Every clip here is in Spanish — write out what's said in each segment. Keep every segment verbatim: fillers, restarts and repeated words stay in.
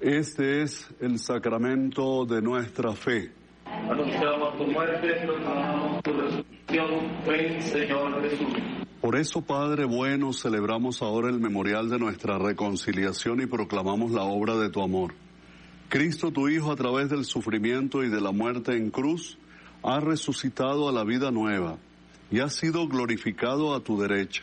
Este es el sacramento de nuestra fe. Anunciamos tu muerte, proclamamos tu resurrección. Ven, Señor Jesús. Por eso, Padre bueno, celebramos ahora el memorial de nuestra reconciliación y proclamamos la obra de tu amor. Cristo, tu Hijo, a través del sufrimiento y de la muerte en cruz, ha resucitado a la vida nueva y ha sido glorificado a tu derecha.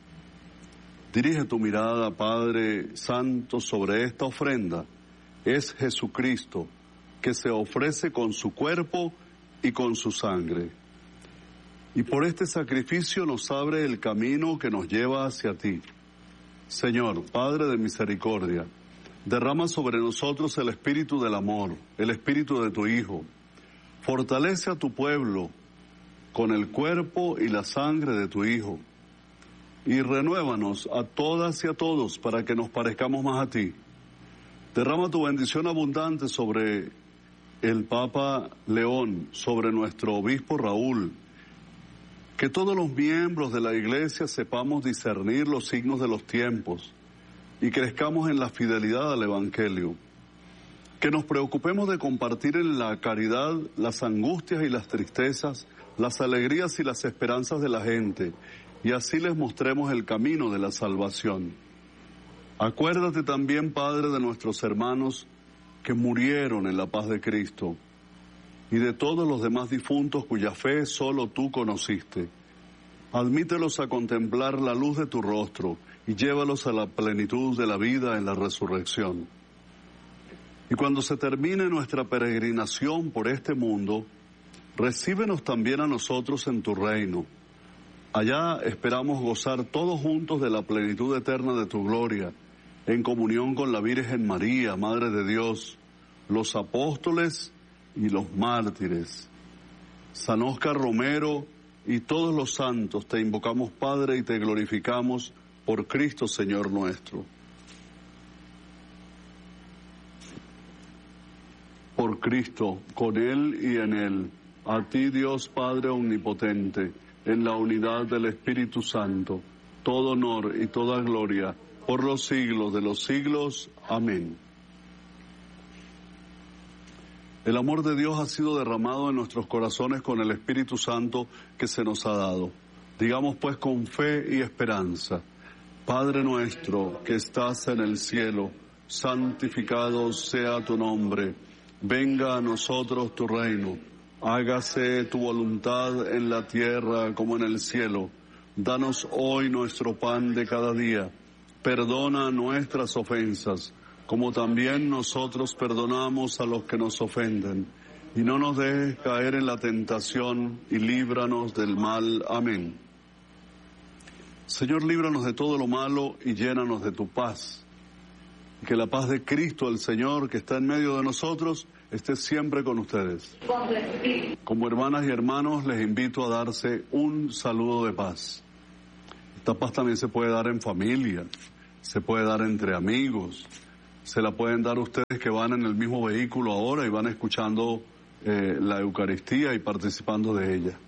Dirige tu mirada, Padre Santo, sobre esta ofrenda. Es Jesucristo, que se ofrece con su cuerpo y con su sangre. Y por este sacrificio nos abre el camino que nos lleva hacia ti. Señor, Padre de misericordia, derrama sobre nosotros el espíritu del amor, el espíritu de tu Hijo. Fortalece a tu pueblo con el cuerpo y la sangre de tu Hijo. Y renuévanos a todas y a todos para que nos parezcamos más a ti. Derrama tu bendición abundante sobre el Papa León, sobre nuestro obispo Raúl. Que todos los miembros de la Iglesia sepamos discernir los signos de los tiempos y crezcamos en la fidelidad al Evangelio. Que nos preocupemos de compartir en la caridad las angustias y las tristezas, las alegrías y las esperanzas de la gente, y así les mostremos el camino de la salvación. Acuérdate también, Padre, de nuestros hermanos que murieron en la paz de Cristo, y de todos los demás difuntos cuya fe solo tú conociste. Admítelos a contemplar la luz de tu rostro y llévalos a la plenitud de la vida en la resurrección. Y cuando se termine nuestra peregrinación por este mundo, recíbenos también a nosotros en tu reino. Allá esperamos gozar todos juntos de la plenitud eterna de tu gloria, en comunión con la Virgen María, Madre de Dios, los apóstoles y los mártires. San Óscar Romero y todos los santos, te invocamos, Padre, y te glorificamos por Cristo, Señor nuestro. Por Cristo, con Él y en Él, a ti, Dios Padre omnipotente, en la unidad del Espíritu Santo, todo honor y toda gloria, por los siglos de los siglos. Amén. El amor de Dios ha sido derramado en nuestros corazones con el Espíritu Santo que se nos ha dado. Digamos pues con fe y esperanza: Padre nuestro que estás en el cielo, santificado sea tu nombre. Venga a nosotros tu reino. Hágase tu voluntad en la tierra como en el cielo. Danos hoy nuestro pan de cada día. Perdona nuestras ofensas, como también nosotros perdonamos a los que nos ofenden. Y no nos dejes caer en la tentación, y líbranos del mal. Amén. Señor, líbranos de todo lo malo y llénanos de tu paz. Y que la paz de Cristo, el Señor, que está en medio de nosotros, esté siempre con ustedes. Como hermanas y hermanos, les invito a darse un saludo de paz. Esta paz también se puede dar en familia, se puede dar entre amigos, se la pueden dar ustedes que van en el mismo vehículo ahora y van escuchando eh, la Eucaristía y participando de ella.